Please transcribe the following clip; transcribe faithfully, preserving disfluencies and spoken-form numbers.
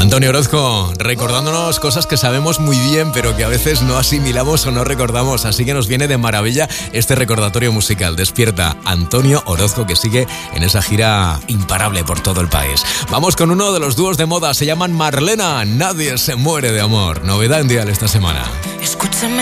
Antonio Orozco, recordándonos cosas que sabemos muy bien, pero que a veces no asimilamos o no recordamos. Así que nos viene de maravilla este recordatorio musical. Despierta Antonio Orozco, que sigue en esa gira imparable por todo el país. Vamos con uno de los dúos de moda. Se llaman Marlena. Nadie se muere de amor. Novedad en Dial esta semana. Escúchame